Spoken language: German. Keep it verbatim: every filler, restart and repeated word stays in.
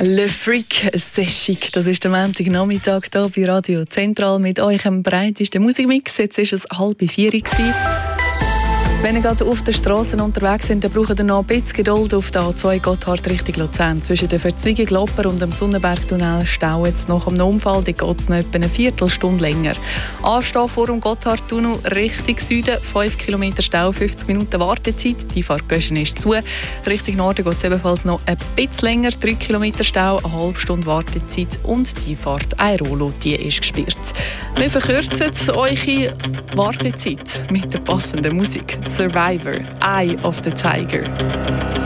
Le Freak Session, das ist der Montagnachmittag hier bei Radio Zentral mit euch am breitesten Musikmix. Jetzt war es halb vier. Wenn ihr gerade auf den Strassen unterwegs sind, dann braucht ihr noch ein bisschen Geduld auf der A zwei Gotthard Richtung Luzern. Zwischen der Verzweigung Lopper und dem Sonnenbergtunnel staut es nach einem Unfall. Da geht es noch etwa eine Viertelstunde länger. Anstehen vor dem Gotthardtunnel Richtung Süden, fünf Kilometer Stau, fünfzig Minuten Wartezeit. Die Fahrtgöschen ist zu. Richtung Norden geht es ebenfalls noch ein bisschen länger, drei Kilometer Stau, eine halbe Stunde Wartezeit und die Fahrt Airolo, die ist gesperrt. Wir verkürzen eure Wartezeit mit der passenden Musik. Survivor, Eye of the Tiger.